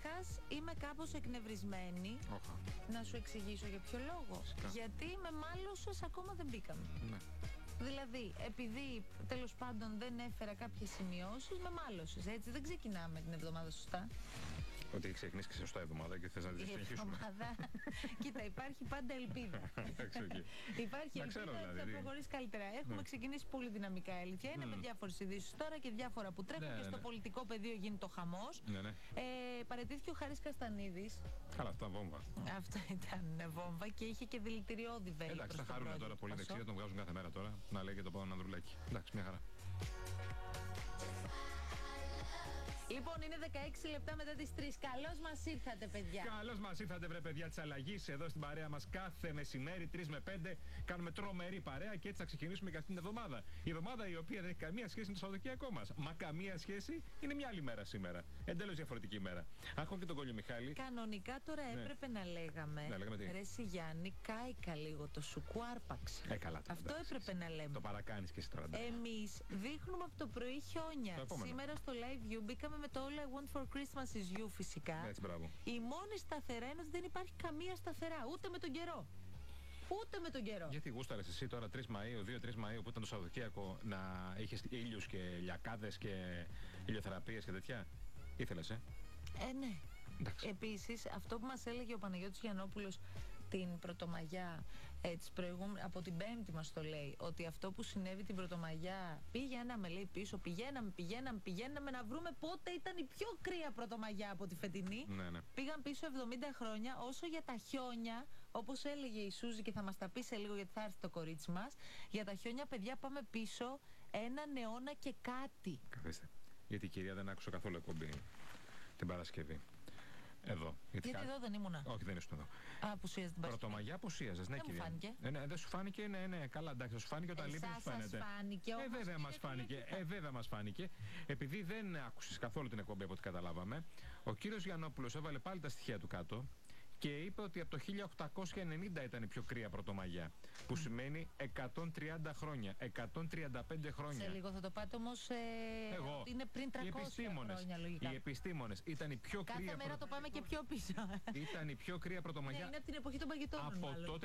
Καταρχάς είμαι κάπως εκνευρισμένη. Να σου εξηγήσω για ποιο λόγο. Γιατί με μάλωσες ακόμα δεν μπήκαμε. Ναι. Δηλαδή, επειδή τέλος πάντων δεν έφερα κάποιες σημειώσεις, με μάλωσες. Έτσι δεν ξεκινάμε την εβδομάδα σωστά. Ότι ξεκινήσει και σωστά η εβδομάδα και θες να τη συνεχίσουμε. Κοίτα, υπάρχει πάντα ελπίδα. Υπάρχει ελπίδα ότι θα προχωρήσει καλύτερα. Έχουμε ξεκινήσει πολύ δυναμικά, αλήθεια. Είναι με διάφορες ειδήσεις τώρα και διάφορα που τρέχουν και στο πολιτικό πεδίο γίνεται ο χαμός. Παραιτήθηκε ο Χαρίς Καστανίδης. Καλά, αυτό ήταν βόμβα. Αυτό ήταν βόμβα και είχε και δηλητηριώδη βέλη. Εντάξει, θα χαρούν τώρα πολύ δεξιά, τον βγάζουν κάθε μέρα τώρα. Να λέει και το πάνω Ανδρουλάκη. Εντάξει, μια χαρά. Λοιπόν, είναι 16 λεπτά μετά τις 3. Καλώς μας ήρθατε, παιδιά. Καλώς μας ήρθατε, βρε παιδιά της αλλαγής. Εδώ στην παρέα μας κάθε μεσημέρι, 3 με 5. Κάνουμε τρομερή παρέα και έτσι θα ξεκινήσουμε και αυτήν την εβδομάδα. Η εβδομάδα η οποία δεν έχει καμία σχέση με το Σαββατοκύριακό μας. Μα καμία σχέση, είναι μια άλλη μέρα σήμερα. Εντελώς διαφορετική μέρα. Έχω και τον Κόλλιο Μιχάλη. Κανονικά τώρα έπρεπε να λέγαμε. Ναι, λέγαμε τι. Ρε εσύ Γιάννη, κάηκα λίγο, το σουκού άρπαξε. Καλά, αυτό έπρεπε να λέμε. Το παρακάνεις και εσύ τώρα. Εμείς δείχνουμε από το πρωί χιόνια. Σήμερα στο live view μπήκαμε με το All I Want for Christmas is You φυσικά. Έτσι, μπράβο. Η μόνη σταθερά είναι ότι δεν υπάρχει καμία σταθερά, ούτε με τον καιρό. Ούτε με τον καιρό. Γιατί γούσταρες εσύ τώρα 3 Μαΐου, 2-3 Μαΐου που ήταν το Σαββατοκύριακο να είχες ήλιους και λιακάδες και ηλιοθεραπείες και τέτοια. Ήθελες, ναι. Επίσης, αυτό που μας έλεγε ο Παναγιώτης Γιαννόπουλος την Πρωτομαγιά, από την Πέμπτη μας το λέει, ότι αυτό που συνέβη την Πρωτομαγιά, πήγαμε λέει πίσω, πηγαίναμε να βρούμε πότε ήταν η πιο κρύα Πρωτομαγιά από τη φετινή. Ναι. Πήγαν πίσω 70 χρόνια. Όσο για τα χιόνια, όπως έλεγε η Σούζη και θα μας τα πει σε λίγο γιατί θα έρθει το κορίτσι μας, για τα χιόνια, παιδιά, πάμε πίσω έναν αιώνα και κάτι. Καθίστε. Γιατί η κυρία δεν άκουσε καθόλου εκπομπή την Παρασκευή. Εδώ. Γιατί εδώ δεν ήμουνα. Όχι, δεν ήσουν εδώ. Απουσίαζε την Παρασκευή. Πρωτομαγιά απουσίαζε, ναι, κυρία. Δεν μου φάνηκε. Ναι, δεν σου φάνηκε, ναι, καλά, εντάξει, σου φάνηκε όταν λείπει, σου φαίνεται. Φάνηκε, βέβαια μας φάνηκε. Βέβαια μας φάνηκε. Επειδή δεν άκουσες καθόλου την εκπομπή από ό,τι καταλάβαμε, ο κύριος Γιαννόπουλος έβαλε πάλι τα στοιχεία του κάτω και είπε ότι από το 1890 ήταν η πιο κρύα Πρωτομαγιά. Που σημαίνει 130 χρόνια, 135 χρόνια. Σε λίγο θα το πάτε όμως. Εγώ. Είναι πριν 300 χρόνια λογικά. Οι επιστήμονες ήταν η πιο κρύα. Κάθε μέρα το πάμε και πιο πίσω. Ήταν η πιο κρύα Πρωτομαγιά. Ναι, είναι από την εποχή των παγετώνων.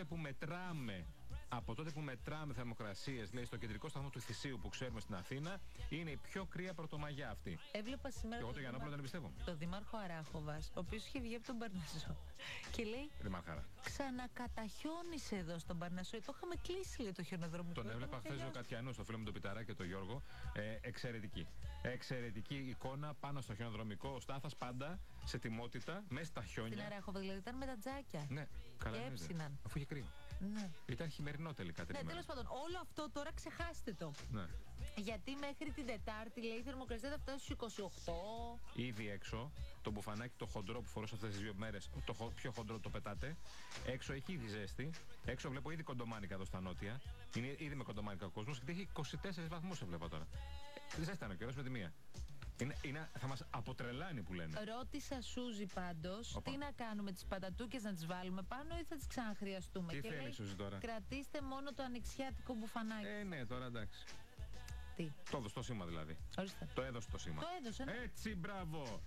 Από τότε που μετράμε θερμοκρασίες, λέει, στο κεντρικό σταθμό του Θησίου που ξέρουμε στην Αθήνα, είναι η πιο κρύα Πρωτομαγιά αυτή. Έβλεπα σήμερα. Και εγώ το Γιαννόπουλο δεν πιστεύω. Το δήμαρχο Αράχοβας, ο οποίος είχε βγει από τον Παρνασσό. Και λέει, ξανακαταχιόνισε εδώ στον Παρνασσό. Το είχαμε κλείσει, λέει, το χιονοδρομικό. Τον έβλεπα χθες ο Κατιανού, στο φίλο μου τον Πιταρά και τον Γιώργο. Εξαιρετική. Εξαιρετική εικόνα πάνω στο χιονοδρομικό. Ο Στάθας πάντα σε τιμότητα, μέσα στα χιόνια. Στην Αράχοβα δηλαδή ήταν με τα τζάκια. Ναι, καλά. Και έψιναν. Αφού είχε κρύο. Ναι. Ήταν χειμερινό τελικά. Ναι, τέλος πάντων, όλο αυτό τώρα ξεχάστε το. Ναι. Γιατί μέχρι την Τετάρτη, λέει, η θερμοκρασία θα φτάσει στους 28. Ήδη έξω, το μπουφανάκι το χοντρό που φορούσε αυτές τις 2 μέρες, το πιο χοντρό το πετάτε. Έξω έχει ήδη ζέστη. Έξω βλέπω ήδη κοντομάνικα εδώ στα νότια. Είναι ήδη με κοντομάνικα ο κόσμος και έχει 24 βαθμούς το βλέπω τώρα. Ζέστανε ο καιρός με τη μία. Θα μας αποτρελάνει που λένε. Ρώτησα Σούζη πάντως τι να κάνουμε, τις πατατούκες να τις βάλουμε πάνω ή θα τις ξαναχρειαστούμε. Τι και θέλει λέει, Σούζη τώρα? Κρατήστε μόνο το ανοιξιάτικο μπουφανάκι. Ναι, τώρα εντάξει. Τι? Το έδωσε το σήμα δηλαδή. Ορίστε. Το έδωσε το σήμα. Το έδωσε, ναι. Έτσι, μπράβο.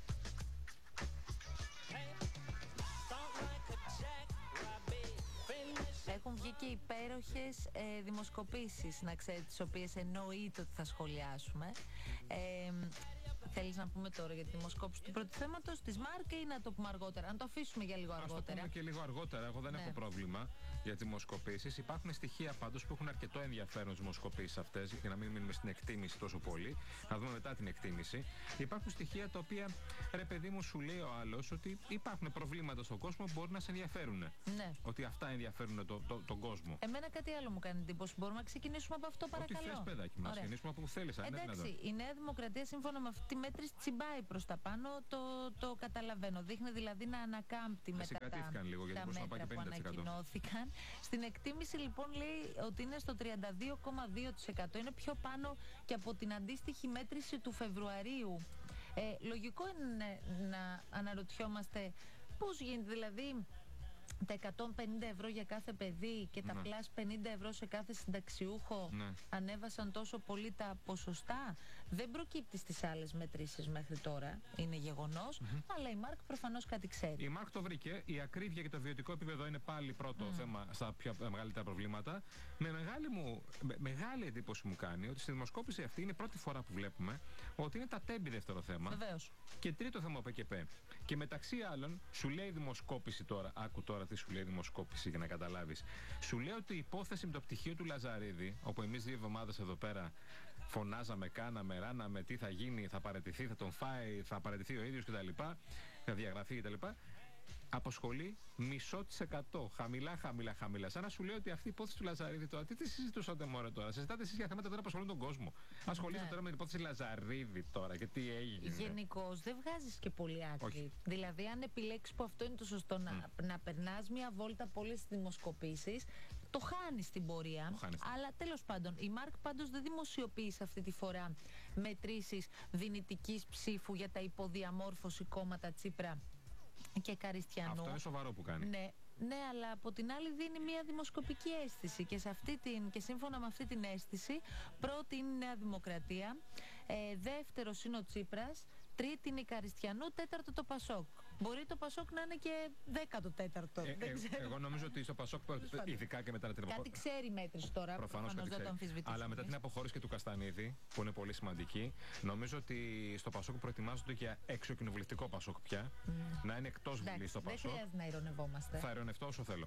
Έχουν βγει και υπέροχες δημοσκοπήσεις, να ξέρετε, τις οποίες εννοείται ότι θα σχολιάσουμε. Θέλεις να πούμε τώρα για τη δημοσκόπηση του πρώτου θέματος της Μάρκα ή να το πούμε αργότερα? Αν το αφήσουμε για λίγο αργότερα. Ας το πούμε και λίγο αργότερα. Εγώ δεν έχω πρόβλημα για τις δημοσκοπήσεις. Υπάρχουν στοιχεία πάντως που έχουν αρκετό ενδιαφέρον στις δημοσκοπήσεις αυτές, για να μην μείνουμε στην εκτίμηση τόσο πολύ. Να δούμε μετά την εκτίμηση. Υπάρχουν στοιχεία τα οποία, ρε παιδί μου, σου λέει ο άλλος ότι υπάρχουν προβλήματα στον κόσμο που μπορεί να σε ενδιαφέρουν. Ναι. Ότι αυτά ενδιαφέρουν τον κόσμο. Εμένα κάτι άλλο μου κάνει εντύπωση. Μπορούμε να ξεκινήσουμε από αυτό, παρακαλώ? Ό,τι θες, παιδάκι μου, να ξεκινήσουμε από που θέλεις. Εντάξει, η Νέα Δημοκρατία σύμφωνα με αυτή τη μέτρηση τσιμπάει προς τα πάνω, το καταλαβαίνω. Δείχνει δηλαδή να ανακάμπτει μετά τα μέτρα που ανακοινώθηκαν. Στην εκτίμηση λοιπόν λέει ότι είναι στο 32,2%. Είναι πιο πάνω και από την αντίστοιχη μέτρηση του Φεβρουαρίου. Λογικό είναι να αναρωτιόμαστε πώς γίνεται, δηλαδή τα 150 ευρώ για κάθε παιδί και τα πλάς 50 ευρώ σε κάθε συνταξιούχο ανέβασαν τόσο πολύ τα ποσοστά. Δεν προκύπτει στις άλλες μετρήσεις μέχρι τώρα, είναι γεγονός, αλλά η ΜΑΡΚ προφανώς κάτι ξέρει. Η ΜΑΡΚ το βρήκε, η ακρίβεια και το βιωτικό επίπεδο είναι πάλι πρώτο θέμα στα πιο μεγαλύτερα προβλήματα. Με μεγάλη εντύπωση μου κάνει ότι στη δημοσκόπηση αυτή είναι η πρώτη φορά που βλέπουμε ότι είναι τα τέμπη δεύτερο θέμα. Βεβαίως. Και τρίτο θέμα ΠΚΠ. Και μεταξύ άλλων, σου λέει η δημοσκόπηση τώρα, άκου τώρα τι σου λέει η δημοσκόπηση για να καταλάβεις. Σου λέει ότι η υπόθεση με το πτυχίο του Λαζαρίδη, όπου εμείς 2 εβδομάδες εδώ πέρα φωνάζαμε, κάναμε, ράναμε, τι θα γίνει, θα παραιτηθεί, θα τον φάει, θα παραιτηθεί ο ίδιος κτλ. Θα διαγραφεί κτλ. Αποσχολεί 0,5%. Χαμηλά. Σαν να σου λέει ότι αυτή η υπόθεση του Λαζαρίδη τώρα, τι συζητούσατε μόνο τώρα. Συζητάτε εσείς για θέματα που δεν απασχολούν τον κόσμο. Ασχολείστε τώρα με την υπόθεση Λαζαρίδη τώρα και τι έγινε. Γενικώς δεν βγάζεις και πολύ άκρη. Δηλαδή, αν επιλέξεις που αυτό είναι το σωστό, να περνάς μια βόλτα από όλες τις δημοσκοπήσεις, το χάνεις στην πορεία. Αλλά τέλος πάντων, η ΜΑΡΚ πάντως δεν δημοσιοποίησε αυτή τη φορά μετρήσεις δυνητικής ψήφου για τα υποδιαμόρφωση κόμματα Τσίπρα και Καριστιανού. Αυτό είναι σοβαρό που κάνει. Ναι, αλλά από την άλλη δίνει μια δημοσκοπική αίσθηση και σύμφωνα με αυτή την αίσθηση, πρώτη είναι η Νέα Δημοκρατία, δεύτερος είναι ο Τσίπρας, τρίτη είναι η Καριστιανού, τέταρτο το Πασόκ. Μπορεί το Πασόκ να είναι και 14ο. Εγώ νομίζω ότι στο Πασόκ, ειδικά και μετά την αποχώρηση. Κάτι ξέρει μέτρηση τώρα, προφανώς δεν το αμφισβητήσουμε. Αλλά μετά την αποχώρηση και του Καστανίδη, που είναι πολύ σημαντική, νομίζω ότι στο Πασόκ προετοιμάζονται για εξωκοινοβουλευτικό Πασόκ πια. Να είναι εκτός Βουλής το Πασόκ. Δεν χρειάζεται να ειρωνευόμαστε. Θα ειρωνευτώ όσο θέλω.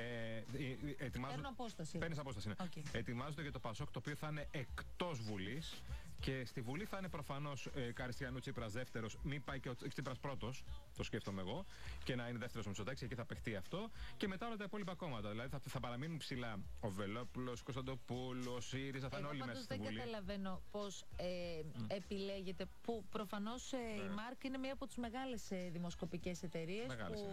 Παίρνω απόσταση. Παίρνεις απόσταση, ναι. Ετοιμάζονται για το Πασόκ το οποίο θα είναι εκτός Βουλής. Και στη Βουλή θα είναι προφανώς Καριστιανού Τσίπρας δεύτερος, μην πάει και ο Τσίπρας πρώτος, το σκέφτομαι εγώ, και να είναι δεύτερος ο Μητσοτάκης, εκεί θα παιχτεί αυτό. Και μετά όλα τα υπόλοιπα κόμματα. Δηλαδή θα παραμείνουν ψηλά ο Βελόπουλος, Κωνσταντοπούλου, ο ΣΥΡΙΖΑ, θα είναι όλοι μέσα στη Βουλή. Δεν καταλαβαίνω πώς επιλέγεται, που προφανώς η ΜΑΡΚ είναι μία από τις μεγάλες δημοσκοπικές εταιρείες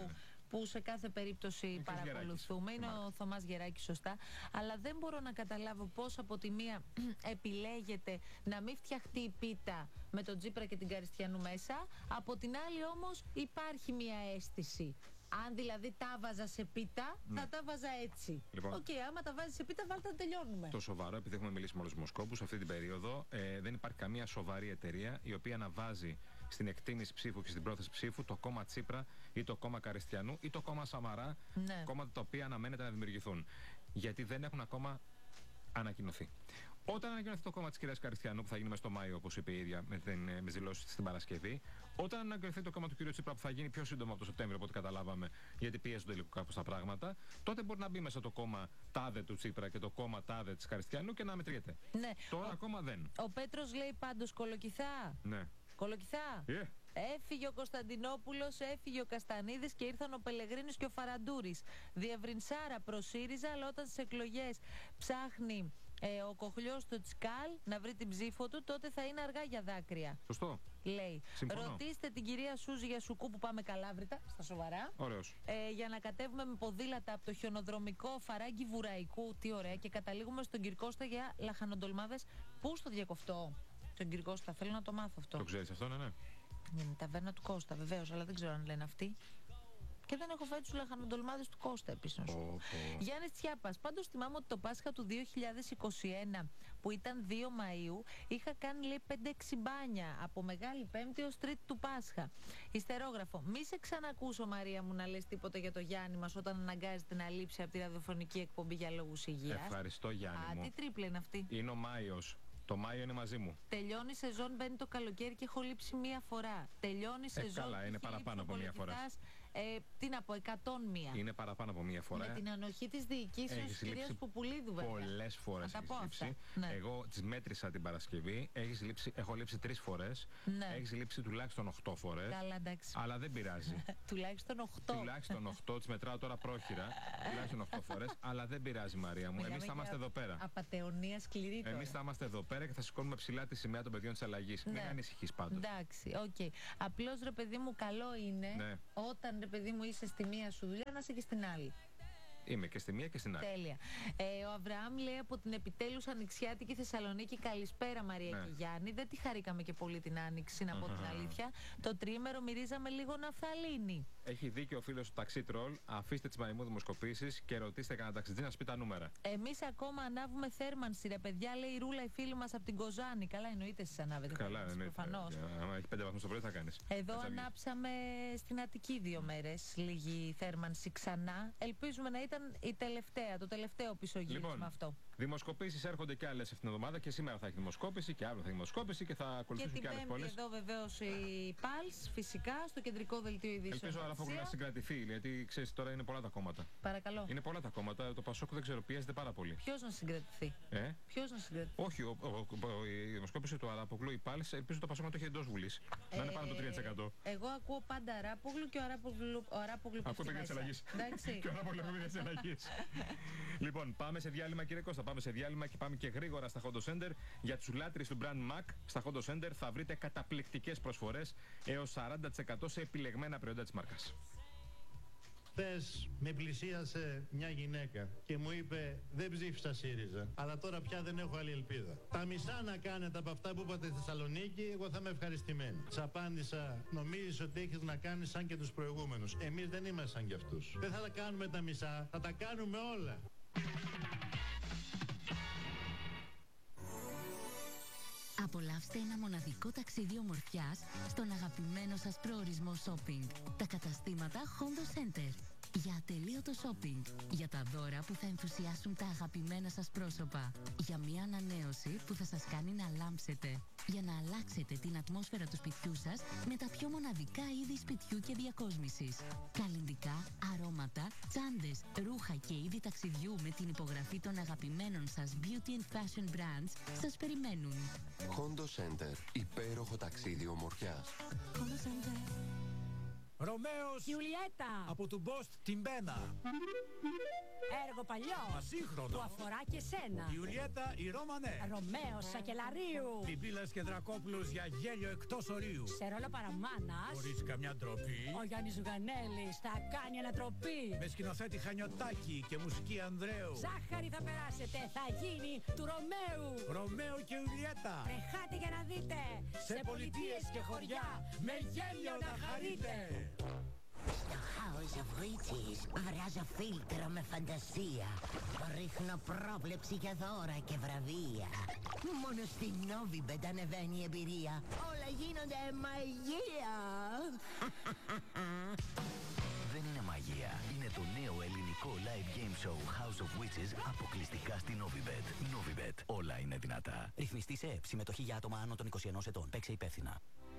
που σε κάθε περίπτωση παρακολουθούμε. Είναι ο Θωμάς Γεράκης, σωστά. Αλλά δεν μπορώ να καταλάβω πώς από τη μία επιλέγεται να μην φτιαχτεί η πίτα με τον Τσίπρα και την Καριστιανού μέσα, από την άλλη όμως υπάρχει μία αίσθηση. Αν δηλαδή τα βάζα σε πίτα, θα τα βάζα έτσι. Λοιπόν, άμα τα βάζεις σε πίτα, βάλτε να τελειώνουμε. Το σοβαρό, επειδή έχουμε μιλήσει με όλους τους δημοσκόπους αυτή την περίοδο, δεν υπάρχει καμία σοβαρή εταιρεία η οποία να βάζει στην εκτίμηση ψήφου και στην πρόθεση ψήφου το κόμμα Τσίπρα ή το κόμμα Καριστιανού ή το κόμμα Σαμαρά, κόμματα τα οποία αναμένεται να δημιουργηθούν. Γιατί δεν έχουν ανακοινωθεί. Όταν ανακοινωθεί το κόμμα της κυρίας Καριστιανού, που θα γίνει μέσα στο Μάιο, όπως είπε η ίδια με τις δηλώσεις στην Παρασκευή, όταν ανακοινωθεί το κόμμα του κυρίου Τσίπρα, που θα γίνει πιο σύντομα από το Σεπτέμβριο, από ό,τι καταλάβαμε, γιατί πιέζονται λίγο κάπως τα πράγματα, τότε μπορεί να μπει μέσα το κόμμα τάδε του Τσίπρα και το κόμμα τάδε της Καριστιανού και να μετριέται. Ναι. Τώρα ακόμα δεν. Ο Πέτρος λέει πάντως κολοκυθά. Ναι. Κολοκυθά. Έφυγε ο Κωνσταντινόπουλος, έφυγε ο Καστανίδης και ήρθαν ο Πελεγρίνης και ο Φαραντούρης. Διευρυνσάρα προς ΣΥΡΙΖΑ, αλλά όταν στις εκλογές ψάχνει ο Κοχλιός στο Τσκάλ να βρει την ψήφο του, τότε θα είναι αργά για δάκρυα. Σωστό. Λέει. Συμφωνώ. Ρωτήστε την κυρία Σούζη για Σουκού που πάμε Καλάβρητα, στα σοβαρά. Ωραίος. Για να κατέβουμε με ποδήλατα από το χιονοδρομικό Φαράγγι Βουραϊκού. Τι ωραία. Και καταλήγουμε στον Κυρκώστα για λαχανοντολμάδες. Πού στο Διακοφτό? Τον Κυρκώστα, θέλω να το μάθω αυτό. Το ξέρεις αυτό, ναι. Είναι η ταβέρνα του Κώστα, βεβαίως, αλλά δεν ξέρω αν λένε αυτοί. Και δεν έχω φάει τους λαχανοντολμάδες του Κώστα επίσης. Γιάννης Τσιάπας. Πάντως θυμάμαι ότι το Πάσχα του 2021, που ήταν 2 Μαΐου, είχα κάνει λέει 5-6 μπάνια από Μεγάλη Πέμπτη ως Τρίτη του Πάσχα. Ιστερόγραφο. Μη σε ξανακούσω, Μαρία μου, να λες τίποτα για το Γιάννη μας όταν αναγκάζεται να λείψει από τη ραδιοφωνική εκπομπή για λόγους υγείας. Ευχαριστώ, Γιάννη μου. Τι τρίπλα είναι αυτή. Είναι ο Μάιος. Το Μάιο είναι μαζί μου. Τελειώνει η σεζόν, μπαίνει το καλοκαίρι και έχω λείψει μία φορά. Τελειώνει η σεζόν. Καλά, είναι παραπάνω από μία φορά. Τι να πω, 101. Είναι παραπάνω από μία φορά. Με την ανοχή της διοικήσεως της κυρίας Πουπουλίδου, βέβαια. Πολλές φορές έχεις λείψει. Ναι. Εγώ τις μέτρησα την Παρασκευή. Έχω λείψει 3 φορές. Ναι. Έχεις λείψει τουλάχιστον 8 φορές. Καλά, εντάξει. Αλλά δεν πειράζει. Τουλάχιστον 8. Τουλάχιστον 8. Τις μετράω τώρα πρόχειρα. Τουλάχιστον 8 φορές. Αλλά δεν πειράζει, Μαρία μου. Εμείς θα είμαστε εδώ πέρα. Απατεωνία σκληρή τώρα. Εμείς θα είμαστε εδώ πέρα και θα σηκώνουμε ψηλά τη σημαία των παιδιών της αλλαγής. Ναι. Μην ανησυχείς πάντως. Εντάξει, οκ. Απλώς ρε παιδί μου, καλό είναι όταν ρε παιδί μου είσαι στη μία σου δουλειά να είσαι και στην άλλη. Είμαι και στη μία και στην άλλη. Τέλεια. Ο Αβραάμ λέει από την επιτέλους ανοιξιάτικη Θεσσαλονίκη. Καλησπέρα, Μαρία και Γιάννη. Δεν τη χαρήκαμε και πολύ την άνοιξη, να πω την αλήθεια. Το τριήμερο μυρίζαμε λίγο ναφθαλίνη. Έχει δίκιο ο φίλος του Ταξί Τρολ. Αφήστε τις μαϊμού δημοσκοπήσεις και ρωτήστε κανένα ταξιτζή να σας πει τα νούμερα. Εμείς ακόμα ανάβουμε θέρμανση, ρε παιδιά, λέει η Ρούλα, η φίλη μας από την Κοζάνη. Καλά, εννοείται εσείς ανάβετε. Καλά, εννοείται. Προφανώς. Αν έχει 5 βαθμούς το πρωί, θα κάνεις. Εδώ ανάψαμε στην Αττική 2 μέρες λίγη θέρμανση ξανά. Ελπίζουμε να ήταν το τελευταίο πισωγύρισμα λοιπόν, αυτό. Δημοσκοπήσεις έρχονται και άλλες αυτήν την εβδομάδα και σήμερα θα έχει δημοσκόπηση και αύριο θα έχει δημοσκόπηση και θα ακολουθήσουν και άλλες πόλεις. Και εδώ βεβαίως η Pulse, φυσικά, στο κεντρικό δελτίο ειδήσεων. Ελπίζω ο Αράπογλου να συγκρατηθεί, γιατί ξέρεις τώρα είναι πολλά τα κόμματα. Παρακαλώ. Είναι πολλά τα κόμματα. Το Πασόκ δεν ξέρω, πιέζεται πάρα πολύ. Ποιος να συγκρατηθεί. Ποιος να συγκρατηθεί. Όχι, η δημοσκόπηση του Αράπογλου, η Pulse, ελπίζω το Πασόκ να το έχει εντός Βουλής. Να είναι πάνω το 3%. Εγώ ακούω πάντα Αράπογλου και ο Αράπογλου ακούω παιδιά της αλλαγής. Και ο Αράπογλου ακούω της αλλαγής. Λοιπόν, πάμε σε διάλειμμα, κύριε Κώστα. Πάμε σε διάλειμμα και πάμε και γρήγορα στα Hondo Center. Για τους λάτρεις του brand Mac, στα Hondo Center θα βρείτε καταπληκτικές προσφορές έως 40% σε επιλεγμένα προϊόντα της μάρκας. Χθες με πλησίασε μια γυναίκα και μου είπε δεν ψήφισα ΣΥΡΙΖΑ, αλλά τώρα πια δεν έχω άλλη ελπίδα. Τα μισά να κάνετε από αυτά που είπατε στη Θεσσαλονίκη, εγώ θα είμαι ευχαριστημένη. Της απάντησα, νομίζεις ότι έχεις να κάνεις σαν και τους προηγούμενους. Εμείς δεν είμαστε σαν κι αυτούς. Δεν θα τα κάνουμε τα μισά, θα τα κάνουμε όλα. Απολαύστε ένα μοναδικό ταξίδι ομορφιάς στον αγαπημένο σας προορισμό shopping. Τα καταστήματα Hondo Center. Για ατελείωτο shopping. Για τα δώρα που θα ενθουσιάσουν τα αγαπημένα σας πρόσωπα. Για μια ανανέωση που θα σας κάνει να λάμψετε. Για να αλλάξετε την ατμόσφαιρα του σπιτιού σας με τα πιο μοναδικά είδη σπιτιού και διακόσμησης. Καλλυντικά, αρώματα, τσάντες, ρούχα και είδη ταξιδιού με την υπογραφή των αγαπημένων σας beauty and fashion brands σας περιμένουν. Hondo Center. Υπέροχο ταξίδι ομορφιάς. Hondo Center. Ρωμαίος Γιουλιέτα από του Μπόστ την Μπένα. Έργο παλιό Ασύγχρονο που αφορά και σένα. Γιουλιέτα η Ρώμανέ. Ρωμαίος Σακελαρίου. Πιπίλας και Δρακόπουλος για γέλιο εκτός ορίου. Σε ρόλο παραμάνας Χωρίς καμιά ντροπή. ο Γιάννης Ζουγανέλης θα κάνει ανατροπή. Με σκηνοθέτη Χανιωτάκη και μουσική Ανδρέου. Ζάχαρη θα περάσετε, θα γίνει του Ρωμαίου. Ρωμαίο και Ιουλιέτα. Τρεχάτε για να δείτε. Σε πολιτείες και χωριά με γέλιο να χαρείτε. Στο House of Witches βράζω φίλτρο με φαντασία. Ρίχνω πρόβλεψη για δώρα και βραβεία. Μόνο στην Novibet ανεβαίνει η εμπειρία. Όλα γίνονται μαγεία. Δεν είναι μαγεία. Είναι το νέο ελληνικό live game show House of Witches αποκλειστικά στην Novibet. Novibet. Όλα είναι δυνατά. Ρυθμιστή σε ΕΕΠ. Συμμετοχή για άτομα άνω των 21 ετών. Παίξε υπεύθυνα.